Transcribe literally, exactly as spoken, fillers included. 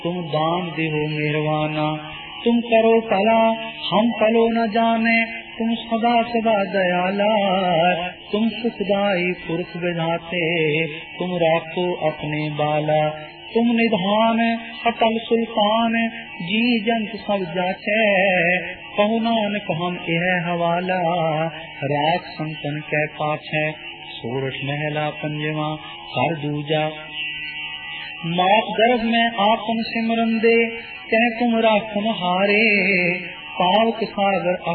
तुम दान देहो मेहरबाना। तुम करो भला हम भलो न जाने, तुम सदा सदा दयाला। तुम सुखदाई पुरख विधाते, तुम राखो अपने बाला। तुम निधान अकल सुल्तान, जी जंत सब जाचे। कहु नानक हम यह हवाला, राख संतन के पाछे। सोरठ महला पंजवा कर दूजा। मात गर्भ में आपन सिमरन दे, कह तुम राखन हारे। पावक सागर